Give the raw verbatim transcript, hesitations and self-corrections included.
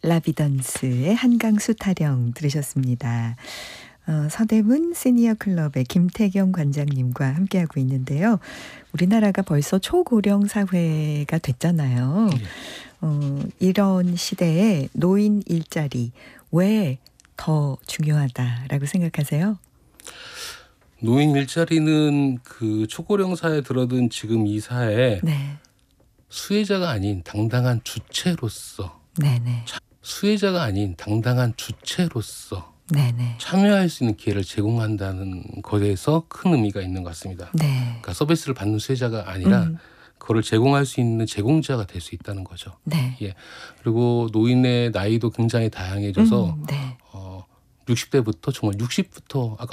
라비던스의 한강수 타령 들으셨습니다. 어, 서대문 시니어 클럽의 김태경 관장님과 함께하고 있는데요. 우리나라가 벌써 초고령 사회가 됐잖아요. 네. 어, 이런 시대에 노인 일자리 왜 더 중요하다라고 생각하세요? 노인 일자리는 그 초고령 사회에 들어든 지금 이 사회에 네. 수혜자가 아닌 당당한 주체로서 네네. 수혜자가 아닌 당당한 주체로서 네네. 참여할 수 있는 기회를 제공한다는 것에서 큰 의미가 있는 것 같습니다. 네. 그러니까 서비스를 받는 수혜자가 아니라 음. 그거를 제공할 수 있는 제공자가 될 수 있다는 거죠. 네. 예. 그리고 노인의 나이도 굉장히 다양해져서 음, 네. 어, 육십 대부터 정말 육십부터 아까